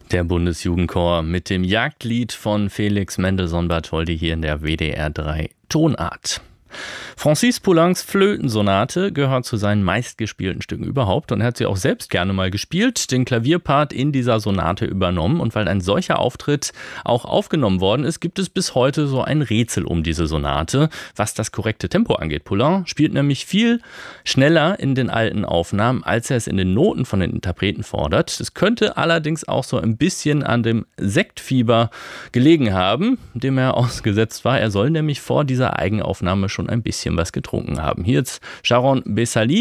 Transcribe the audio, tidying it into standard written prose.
Der Bundesjugendchor mit dem Jagdlied von Felix Mendelssohn-Bartholdy hier in der WDR 3 Tonart. Francis Poulencs Flötensonate gehört zu seinen meistgespielten Stücken überhaupt und er hat sie auch selbst gerne mal gespielt, den Klavierpart in dieser Sonate übernommen. Und weil ein solcher Auftritt auch aufgenommen worden ist, gibt es bis heute so ein Rätsel um diese Sonate, was das korrekte Tempo angeht. Poulenc spielt nämlich viel schneller in den alten Aufnahmen, als er es in den Noten von den Interpreten fordert. Es könnte allerdings auch so ein bisschen an dem Sektfieber gelegen haben, dem er ausgesetzt war. Er soll nämlich vor dieser Eigenaufnahme schon ein bisschen was getrunken haben. Hier jetzt Sharon Bessali